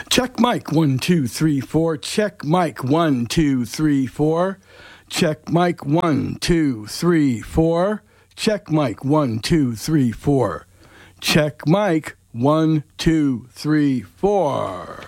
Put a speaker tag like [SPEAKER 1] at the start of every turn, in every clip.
[SPEAKER 1] Check mic 1 2 3 4. Check mic 1 2 3 4. Check mic 1 2 3 4. Check mic 1 2 3 4. Check mic 1 2 3 4.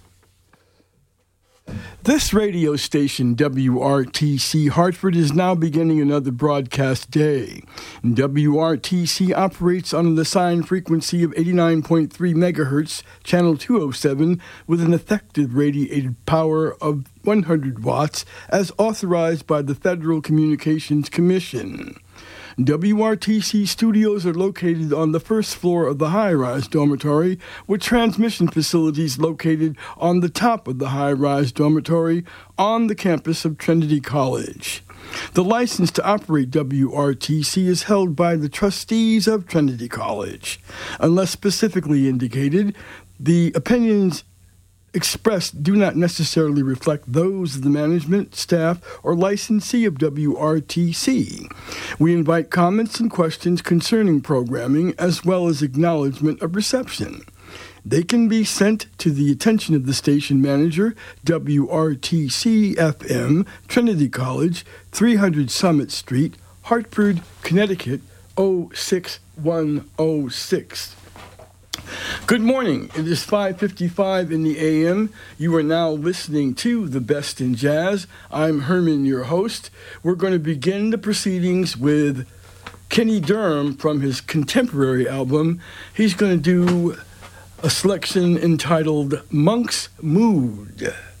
[SPEAKER 1] This radio station, WRTC Hartford, is now beginning another broadcast day. WRTC operates on an assigned frequency of 89.3 megahertz, channel 207, with an effective radiated power of 100 watts, as authorized by the Federal Communications Commission. WRTC studios are located on the first floor of the high-rise dormitory, with transmission facilities located on the top of the high-rise dormitory on the campus of Trinity College. The license to operate WRTC is held by the trustees of Trinity College. Unless specifically indicated, the opinions expressed do not necessarily reflect those of the management, staff, or licensee of WRTC. We invite comments and questions concerning programming as well as acknowledgement of reception. They can be sent to the attention of the station manager, WRTC FM, Trinity College, 300 Summit Street, Hartford, Connecticut, 06106. Good morning. It is 5:55 in the a.m. You are now listening to The Best in Jazz. I'm Herman, your host. We're going to begin the proceedings with Kenny Durham from his contemporary album. He's going to do a selection entitled Monk's Mood.